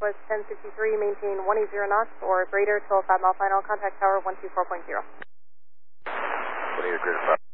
Southwest 1063, maintain 180 knots or greater till 5 mile final. Contact tower 124.0. 180 greater 5.